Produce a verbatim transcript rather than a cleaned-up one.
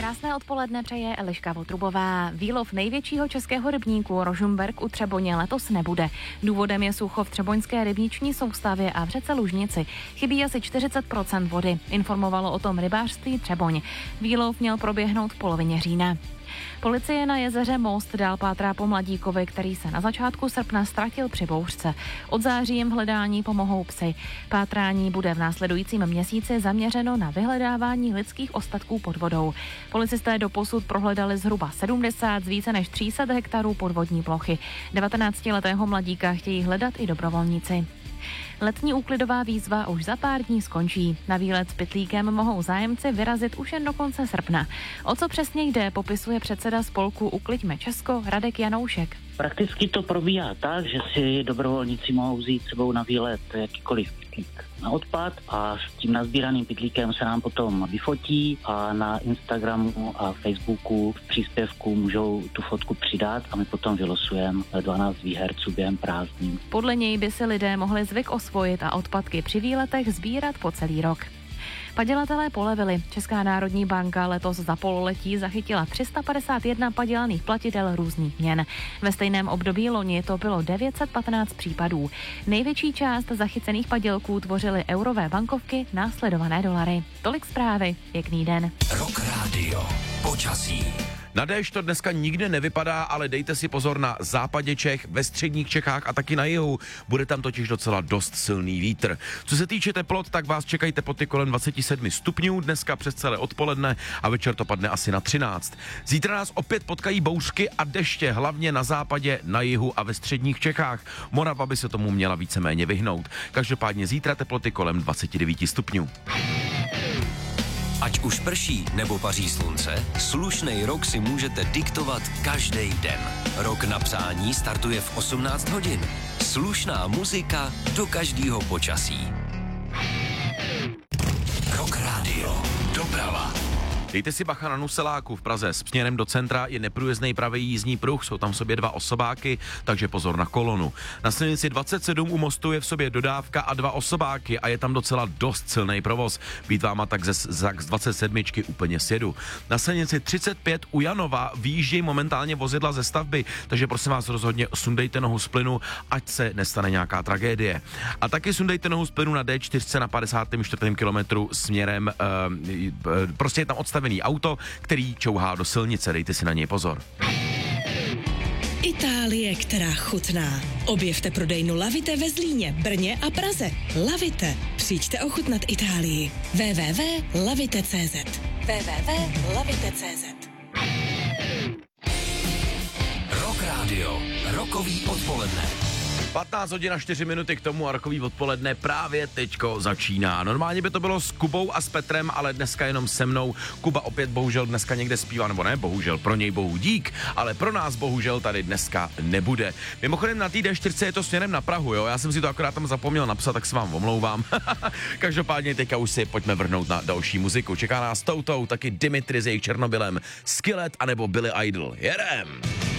Krásné odpoledne přeje Eliška Votrubová. Výlov největšího českého rybníku Rožmberk u Třeboně letos nebude. Důvodem je sucho v třeboňské rybniční soustavě a v řece Lužnici. Chybí asi čtyřicet procent vody. Informovalo o tom rybářství Třeboň. Výlov měl proběhnout v polovině října. Policie na jezeře Most dál pátrá po mladíkovi, který se na začátku srpna ztratil při bouřce. Od září jim v hledání pomohou psy. Pátrání bude v následujícím měsíci zaměřeno na vyhledávání lidských ostatků pod vodou. Policisté doposud prohledali zhruba sedmdesát z více než tři sta hektarů podvodní plochy. devatenáctiletého mladíka chtějí hledat i dobrovolníci. Letní úklidová výzva už za pár dní skončí. Na výlet s pytlíkem mohou zájemci vyrazit už jen do konce srpna. O co přesně jde, popisuje předseda spolku Ukliďme Česko Radek Janoušek. Prakticky to probíhá tak, že si dobrovolníci mohou vzít sebou na výlet jakýkoliv pytlík na odpad a s tím nazbíraným pytlíkem se nám potom vyfotí a na Instagramu a Facebooku v příspěvku můžou tu fotku přidat a my potom vylosujeme dvanáct výherců během prázdnin. Podle něj by si lidé mohli zvyk osvojit a odpadky při výletech sbírat po celý rok. Padělatelé polevili. Česká národní banka letos za pololetí zachytila tři sta padesát jedna padělaných platidel různých měn. Ve stejném období loni to bylo devět set patnáct případů. Největší část zachycených padělků tvořily eurové bankovky, následované dolary. Tolik zprávy, pěkný den. Rock Radio, počasí. Na déšť to dneska nikde nevypadá, ale dejte si pozor na západě Čech, ve středních Čechách a taky na jihu. Bude tam totiž docela dost silný vítr. Co se týče teplot, tak vás čekají teploty kolem dvacet sedm stupňů, dneska přes celé odpoledne a večer to padne asi na třináct. Zítra nás opět potkají bouřky a deště, hlavně na západě, na jihu a ve středních Čechách. Morava by se tomu měla víceméně vyhnout. Každopádně zítra teploty kolem dvacet devět stupňů. Ať už prší nebo paří slunce, slušnej rok si můžete diktovat každý den. Rok na přání startuje v osmnáct hodin. Slušná muzika do každého počasí. Rock Radio. Doprava. Dejte si bacha na Nuseláku v Praze. Směrem do centra je neprůjezdný pravý jízdní pruh, jsou tam v sobě dva osobáky, takže pozor na kolonu. Na silnici dvacet sedm u mostu je v sobě dodávka a dva osobáky a je tam docela dost silný provoz. Být váma tak ze, z dvacet sedm úplně sjedu. Na silnici třicet pět u Janova výjíždějí momentálně vozidla ze stavby, takže prosím vás rozhodně sundejte nohu z plynu, ať se nestane nějaká tragédie. A taky sundejte nohu z plynu na dé čtyři na padesátém čtvrtém kilometru směrem, uh, prostě je tam odstavený auto, který čouhá do silnice, dejte si na něj pozor. Itálie, která chutná. Objevte prodejnu Lavite ve Zlíně, Brně a Praze. Lavite. Přijďte ochutnat Itálii. w w w tečka lavite tečka cé zet w w w tečka lavite tečka cé zet Rock Radio. Rokový odpoledne. patnáct hodin a čtyři minuty k tomu a rokový odpoledne právě teďko začíná. Normálně by to bylo s Kubou a s Petrem, ale dneska jenom se mnou. Kuba opět bohužel dneska někde zpívá, nebo ne, bohužel, pro něj bohu dík, ale pro nás bohužel tady dneska nebude. Mimochodem na té dé čtyři je to směrem na Prahu, jo, já jsem si to akorát tam zapomněl napsat, tak se vám omlouvám. Každopádně teďka už si pojďme vrhnout na další muziku. Čeká nás toutou taky Dimitri s jejich Černobylem, Skillet anebo Billy Idol. Jedem!